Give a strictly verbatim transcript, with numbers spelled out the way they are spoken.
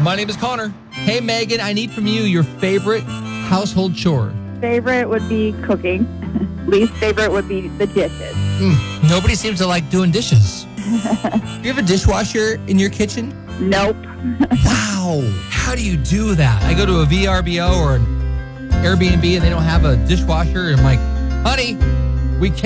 My name is Connor. Hey, Megan, I need from you your favorite household chore. Favorite would be cooking. Least favorite would be the dishes. Mm, nobody seems to like doing dishes. Do you have a dishwasher in your kitchen? Nope. Wow. How do you do that? I go to a V R B O or an Airbnb and they don't have a dishwasher. And I'm like, honey, we can't.